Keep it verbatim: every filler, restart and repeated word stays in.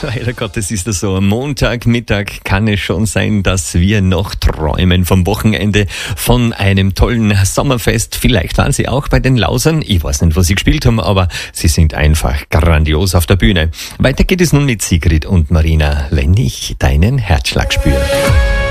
Leider Gottes ist das so. Am Montagmittag kann es schon sein, dass wir noch träumen vom Wochenende, von einem tollen Sommerfest. Vielleicht waren Sie auch bei den Lausern. Ich weiß nicht, was Sie gespielt haben, aber Sie sind einfach grandios auf der Bühne. Weiter geht es nun mit Sigrid und Marina. Wenn ich deinen Herzschlag spüre.